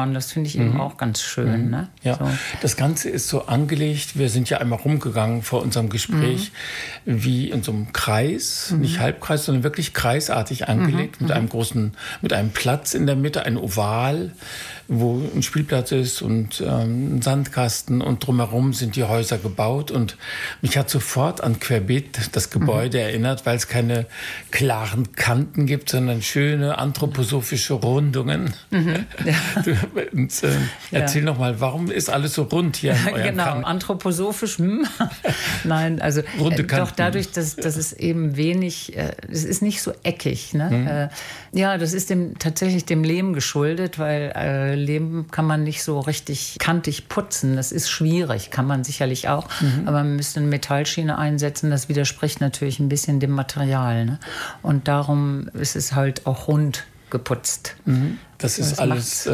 bauen. Das finde ich eben auch ganz schön. Ne? Ja, so. Das Ganze ist so angelegt, wir sind ja einmal rumgegangen vor unserem Gespräch, wie in so einem Kreis, nicht Halbkreis, sondern wirklich kreisartig angelegt, mit einem Platz in der Mitte, ein Oval, wo ein Spielplatz ist und ein Sandkasten und drumherum sind die Häuser gebaut. Und mich hat sofort an Querbeet das Gebäude erinnert, weil es keine klaren Kanten gibt, sondern schöne anthroposophische Rundungen. Erzähl noch mal, warum ist alles so rund hier in eurem Genau, anthroposophisch. Nein, also doch dadurch, dass es eben wenig, es ist nicht so eckig. Ne? Ja, das ist tatsächlich dem Lehm geschuldet, weil Lehm kann man nicht so richtig kantig putzen. Das ist schwierig, kann man sicherlich auch. Aber man müsste eine Metallschiene einsetzen. Das widerspricht natürlich ein bisschen dem Material. Ne? Und darum ist es halt auch rund geputzt. Das ist alles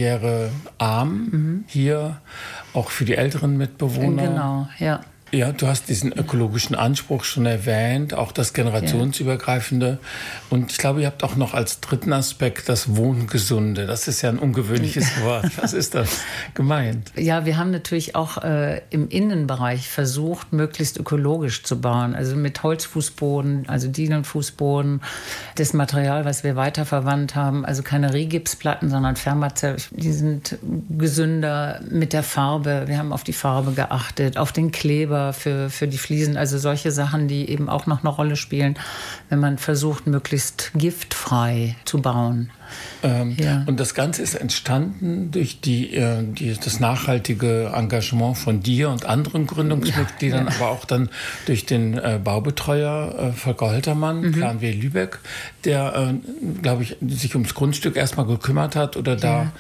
barrierearm hier, auch für die älteren Mitbewohner. Genau, ja. Ja, du hast diesen ökologischen Anspruch schon erwähnt, auch das generationsübergreifende. Und ich glaube, ihr habt auch noch als dritten Aspekt das Wohngesunde. Das ist ja ein ungewöhnliches Wort. Was ist das gemeint? Ja, wir haben natürlich auch im Innenbereich versucht, möglichst ökologisch zu bauen. Also mit Holzfußboden, also Dielenfußboden. Das Material, was wir weiterverwandt haben, also keine Rigipsplatten, sondern Fermazell. Die sind gesünder mit der Farbe. Wir haben auf die Farbe geachtet, auf den Kleber für die Fliesen, also solche Sachen, die eben auch noch eine Rolle spielen, wenn man versucht, möglichst giftfrei zu bauen. Und das Ganze ist entstanden durch das nachhaltige Engagement von dir und anderen Gründungsmitgliedern, aber auch dann durch den Baubetreuer Volker Holtermann, Plan W Lübeck, der, glaube ich, sich ums Grundstück erstmal gekümmert hat oder da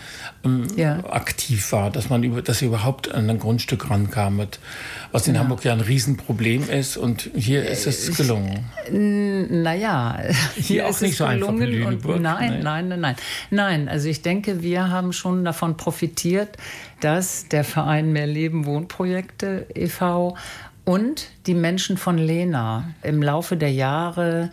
aktiv war, dass ihr überhaupt an ein Grundstück rankamet, was in Hamburg ja ein Riesenproblem ist, und hier ist es gelungen. Naja, hier auch nicht so einfach in Lüneburg. Nein, also ich denke, wir haben schon davon profitiert, dass der Verein Mehr Leben Wohnprojekte e.V. und die Menschen von Lena im Laufe der Jahre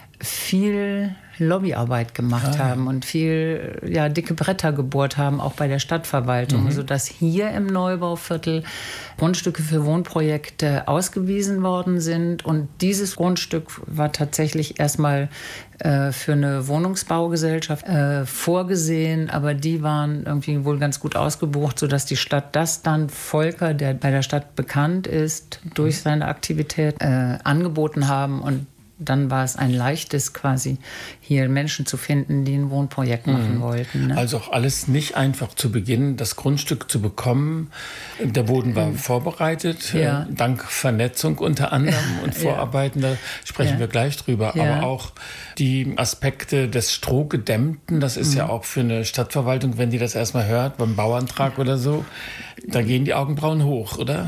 viel Lobbyarbeit gemacht haben und viel dicke Bretter gebohrt haben, auch bei der Stadtverwaltung, sodass hier im Neubauviertel Grundstücke für Wohnprojekte ausgewiesen worden sind. Und dieses Grundstück war tatsächlich erstmal für eine Wohnungsbaugesellschaft vorgesehen, aber die waren irgendwie wohl ganz gut ausgebucht, sodass die Stadt das dann Volker, der bei der Stadt bekannt ist, durch seine Aktivität angeboten haben. Und dann war es ein leichtes, quasi hier Menschen zu finden, die ein Wohnprojekt machen wollten. Ne? Also auch alles nicht einfach zu Beginn, das Grundstück zu bekommen. Der Boden war vorbereitet, dank Vernetzung unter anderem und Vorarbeiten, da sprechen wir gleich drüber. Aber auch die Aspekte des Strohgedämmten, das ist ja auch für eine Stadtverwaltung, wenn die das erstmal hört, beim Bauantrag oder so, da gehen die Augenbrauen hoch, oder?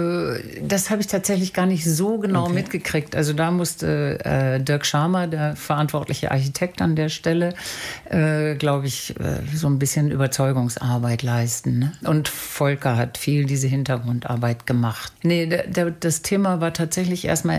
Das habe ich tatsächlich gar nicht so genau mitgekriegt. Also da musste Dirk Schamer, der verantwortliche Architekt an der Stelle, glaube ich, so ein bisschen Überzeugungsarbeit leisten. Ne? Und Volker hat viel diese Hintergrundarbeit gemacht. Nee, das Thema war tatsächlich erstmal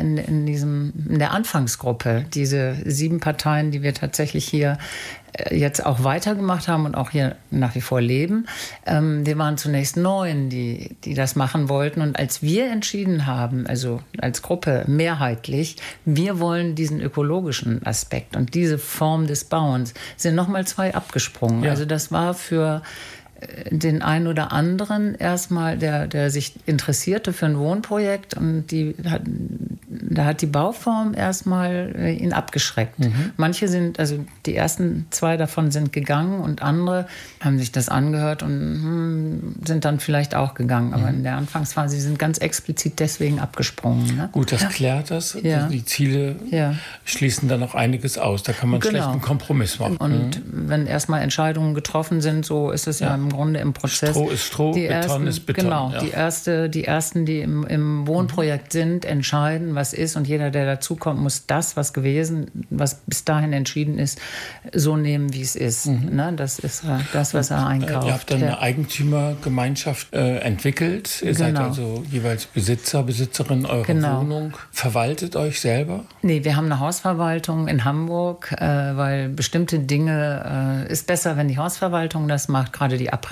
in der Anfangsgruppe, diese 7 Parteien, die wir tatsächlich hier jetzt auch weitergemacht haben und auch hier nach wie vor leben. Wir waren zunächst 9, die das machen wollten. Und als wir entschieden haben, also als Gruppe mehrheitlich, wir wollen diesen ökologischen Aspekt und diese Form des Bauens, sind nochmal 2 abgesprungen. Ja. Also das war für den einen oder anderen erstmal, der sich interessierte für ein Wohnprojekt, und da hat die Bauform erstmal ihn abgeschreckt. Manche sind, also die ersten 2 davon sind gegangen und andere haben sich das angehört und sind dann vielleicht auch gegangen. Aber in der Anfangsphase, sie sind ganz explizit deswegen abgesprungen. Ne? Gut, das klärt das. Ja. Die Ziele schließen dann noch einiges aus. Da kann man schlecht einen Kompromiss machen. Und wenn erstmal Entscheidungen getroffen sind, so ist es ja im Grunde im Prozess. Stroh ist Stroh, Beton ist Beton. Genau, die Ersten, die im Wohnprojekt sind, entscheiden, was ist. Und jeder, der dazukommt, muss das, was bis dahin entschieden ist, so nehmen, wie es ist. Ne? Das ist das, was er einkauft. Ihr habt dann eine Eigentümergemeinschaft entwickelt. Ihr seid also jeweils Besitzerin eurer Wohnung. Verwaltet euch selber? Nee, wir haben eine Hausverwaltung in Hamburg, weil bestimmte Dinge ist besser, wenn die Hausverwaltung das macht, gerade die